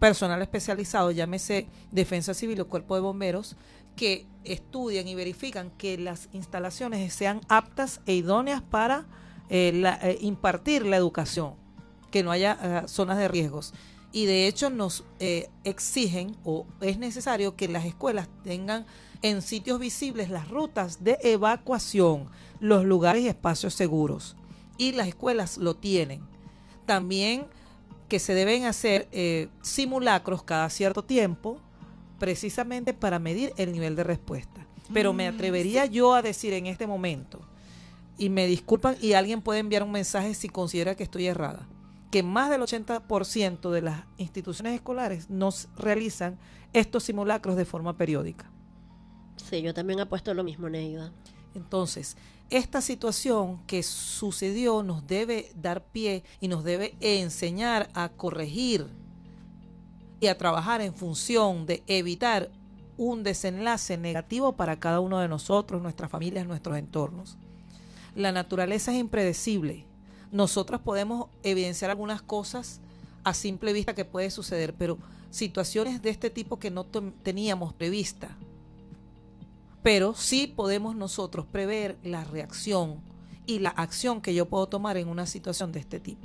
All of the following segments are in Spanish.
personal especializado, llámese Defensa Civil o Cuerpo de Bomberos, que estudian y verifican que las instalaciones sean aptas e idóneas para impartir la educación, que no haya zonas de riesgos. Y de hecho nos exigen, o es necesario que las escuelas tengan en sitios visibles las rutas de evacuación, los lugares y espacios seguros. Y las escuelas lo tienen. También que se deben hacer simulacros cada cierto tiempo, precisamente para medir el nivel de respuesta. Pero me atrevería yo a decir en este momento, y me disculpan, y alguien puede enviar un mensaje si considera que estoy errada, que más del 80% de las instituciones escolares nos realizan estos simulacros de forma periódica. Sí, yo también apuesto lo mismo, Neida. Entonces, esta situación que sucedió nos debe dar pie y nos debe enseñar a corregir y a trabajar en función de evitar un desenlace negativo para cada uno de nosotros, nuestras familias, nuestros entornos. La naturaleza es impredecible. Nosotros podemos evidenciar algunas cosas a simple vista que puede suceder, pero situaciones de este tipo que no teníamos prevista. Pero sí podemos nosotros prever la reacción y la acción que yo puedo tomar en una situación de este tipo.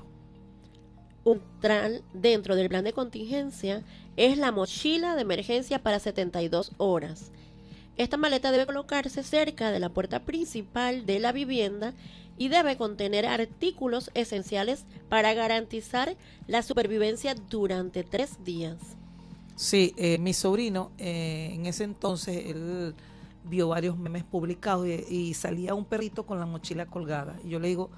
Dentro del plan de contingencia es la mochila de emergencia para 72 horas. Esta maleta debe colocarse cerca de la puerta principal de la vivienda y debe contener artículos esenciales para garantizar la supervivencia durante 3 días. Sí, mi sobrino, en ese entonces, él vio varios memes publicados y salía un perrito con la mochila colgada. Y yo le digo,